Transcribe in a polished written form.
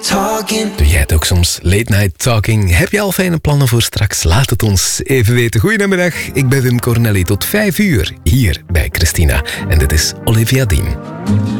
talking. Doe jij het ook soms? Late night talking. Heb je al fijne plannen voor straks? Laat het ons even weten. Goedemiddag, ik ben Wim Cornelli. Tot 5 uur hier bij Christina. En dit is Olivia Dean.